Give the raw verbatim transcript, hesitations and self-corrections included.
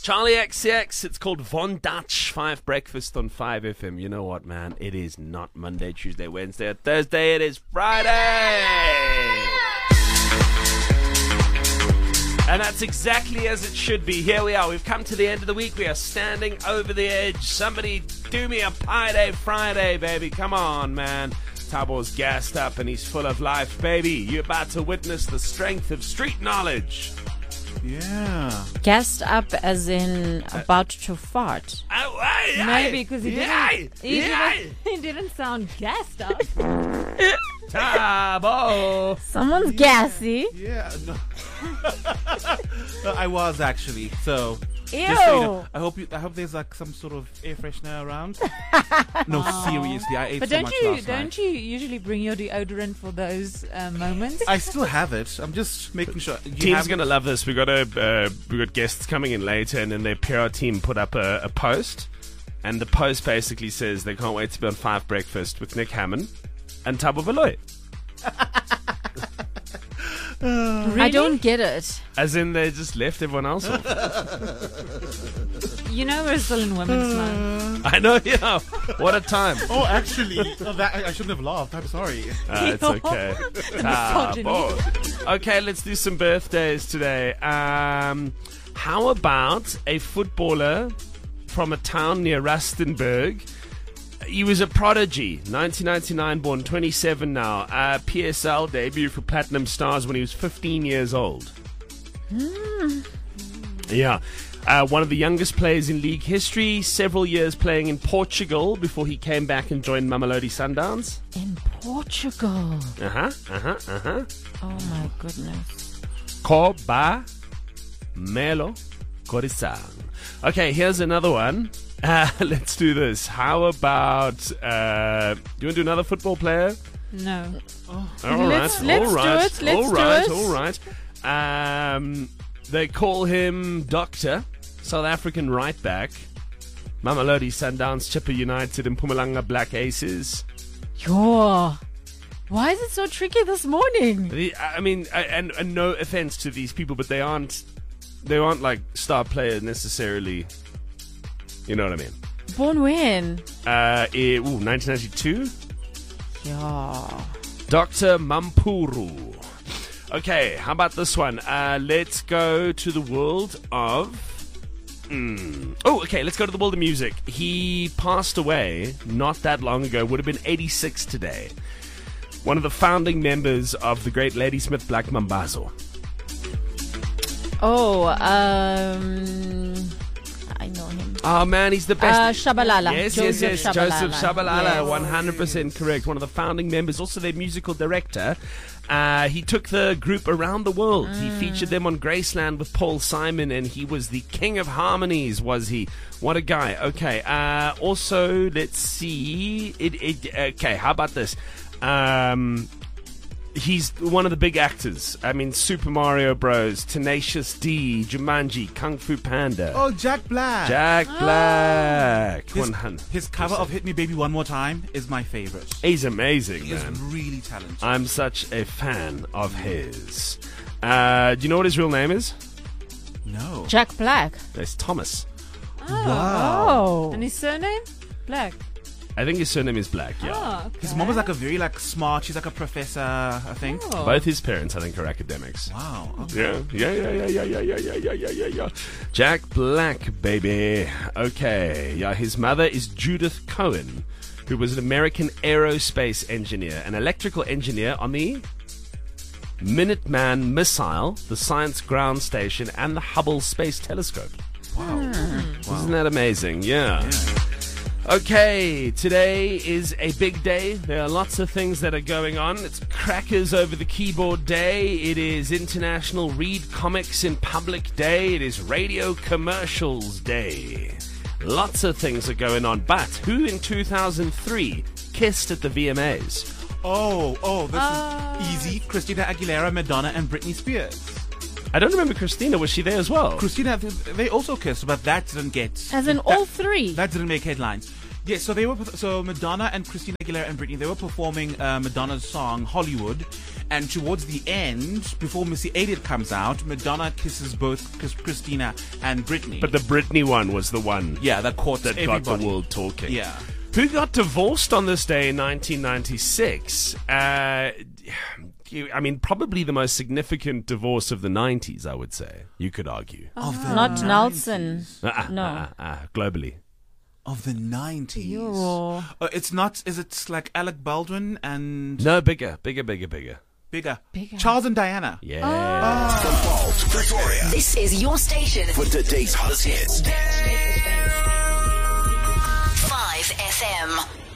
Charlie X C X, it's called Von Dutch, five Breakfast on five F M. You know what, man? It is not Monday, Tuesday, Wednesday, or Thursday. It is Friday! And that's exactly as it should be. Here we are. We've come to the end of the week. We are standing over the edge. Somebody do me a Pie Day Friday, baby. Come on, man. Tabo's gassed up and he's full of life, baby. You're about to witness the strength of street knowledge. Yeah. Gassed up as in about to fart. Oh, aye, aye. Maybe because he, Aye, didn't, he, aye. didn't, he didn't sound gassed up. Tabo. Someone's gassy. Yeah. No. No, I was actually. So. Ew. Just so you know, I hope you, I hope there's like some sort of air freshener around. No, seriously, I ate But so don't much you last don't night. you usually bring your deodorant for those uh, moments? I still have it. I'm just making sure. You Team's have gonna love this. We got a uh, we got guests coming in later, and then their P R team put up a, a post, and the post basically says they can't wait to be on Five Breakfast with Nick Hammond and Thabo Valoy. Really? I don't get it. As in, they just left everyone else off. You know we're still in Women's Month. I know, yeah. What a time. Oh, actually, oh, that, I, I shouldn't have laughed. I'm sorry. Uh, it's okay. Thabo. Okay, let's do some birthdays today. Um, how about a footballer from a town near Rustenburg? He was a prodigy, nineteen ninety-nine born, twenty-seven now. Uh, P S L debut for Platinum Stars when he was fifteen years old. Mm. Yeah. Uh, one of the youngest players in league history, several years playing in Portugal before he came back and joined Mamelodi Sundowns. In Portugal. Uh-huh, uh-huh, uh-huh. Oh my goodness. Coba Melo Corizan. Okay, here's another one. Uh, let's do this. How about, uh, do you want to do another football player? No. All Let's- right, let's all do right, it, let's all do right, it. all right. Um, they call him Doctor, South African right back. Mamelodi Sundowns, Chipper United, and Mpumalanga Black Aces. Yo. Why is it so tricky this morning? The- I mean, I- and, and no offense to these people, but they aren't, they aren't like star players necessarily. You know what I mean? Born when? Uh, eh, ooh, nineteen ninety-two. Yeah. Doctor Mampuru. Okay, how about this one? Uh, let's go to the world of... Mm. Oh, okay, let's go to the world of music. He passed away not that long ago, would have been eighty-six today. One of the founding members of the great Ladysmith Black Mambazo. Oh, um... I know him. Oh, man, he's the best. Uh, Shabalala. Yes, Joseph yes, yes. Shabalala. Joseph Shabalala, Yes. one hundred percent correct. One of the founding members, also their musical director. Uh, he took the group around the world. Mm. He featured them on Graceland with Paul Simon, and he was the king of harmonies, was he? What a guy. Okay. Uh, also, let's see. It, it, okay, how about this? Um... He's one of the big actors. I mean, Super Mario Bros, Tenacious D, Jumanji, Kung Fu Panda. Oh, Jack Black. Jack Black. His, one hundred percent. his cover of Hit Me Baby One More Time is my favorite. He's amazing, He is man. really talented. I'm such a fan of his. Uh, do you know what his real name is? No. Jack Black. It's Thomas. Oh. And his surname? Black. I think his surname is Black, yeah. Oh, okay. His mom was like a very like smart. She's like a professor, I think. Oh. Both his parents, I think, are academics. Wow. Okay. Yeah, yeah, yeah, yeah, yeah, yeah, yeah, yeah, yeah, yeah, yeah. Jack Black, baby. Okay, yeah. His mother is Judith Cohen, who was an American aerospace engineer, an electrical engineer on the Minuteman missile, the Science Ground Station, and the Hubble Space Telescope. Wow. Isn't that amazing? Yeah. Yeah. Okay, today is a big day. There are lots of things that are going on. It's Crackers Over the Keyboard Day. It is International Read Comics in Public Day. It is Radio Commercials Day. Lots of things are going on. But who in two thousand three kissed at the V M As? Oh, oh, this Uh, is easy. Christina Aguilera, Madonna, and Britney Spears. I don't remember Christina. Was she there as well? Christina, they also kissed, but that didn't get. As in that, all three. That didn't make headlines. Yeah, so they were so Madonna and Christina Aguilera and Britney, they were performing uh, Madonna's song Hollywood, and towards the end, before Missy Elliott comes out, Madonna kisses both Chris- Christina and Britney. But the Britney one was the one yeah, that caught that everybody. got the world talking. Yeah. Who got divorced on this day in nineteen ninety-six? Uh, you- I mean, probably the most significant divorce of the nineties, I would say. You could argue. Of the Not nineties. Nelson. Ah, No. ah, ah, globally. Of the nineties. Yo. Uh, it's not, is it like Alec Baldwin and No, bigger, bigger, bigger, bigger. bigger? Bigger. Charles and Diana. Yeah. From Paul to Pretoria. This is your station. For today's hottest hits. five F M.